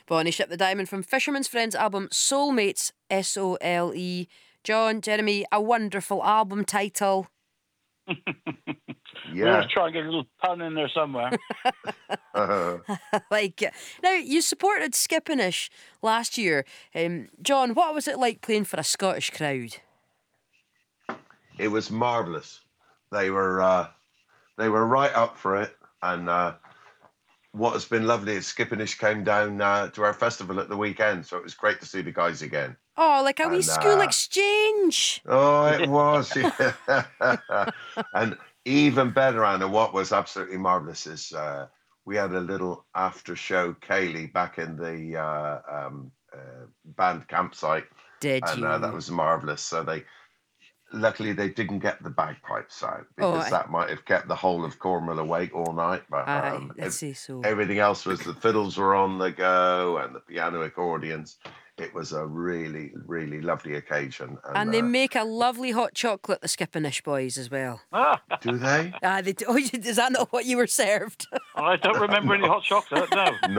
Bonnie shipped the diamond from Fisherman's Friends album Soulmates, SOLE. John, Jeremy, a wonderful album title. We're going to try and get a little pun in there somewhere. Like it. Now, you supported Skippinish last year. John, what was it like playing for a Scottish crowd? It was marvellous. They were right up for it, and what has been lovely is Skippinish came down to our festival at the weekend, so it was great to see the guys again. Oh, like a wee school exchange. Oh, it was. Yeah. And even better, Anna, what was absolutely marvellous is we had a little after-show Kaylee back in the band campsite. Did and, you? that was marvellous. So luckily they didn't get the bagpipes out, because that might have kept the whole of Cornwall awake all night. But let's say so. Everything else was, the fiddles were on the go and the piano accordions. It was a really, really lovely occasion. And they make a lovely hot chocolate, the Skippinish boys, as well. Do they? They do. Is that not what you were served? I don't remember any hot chocolate, no.